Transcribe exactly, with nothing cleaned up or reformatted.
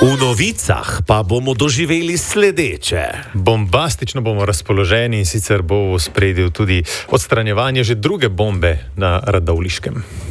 V novicah pa bomo doživeli sledeče. Bombastično bomo razpoloženi in sicer bo v ospredju tudi odstranjevanje že druge bombe na Radovljiškem.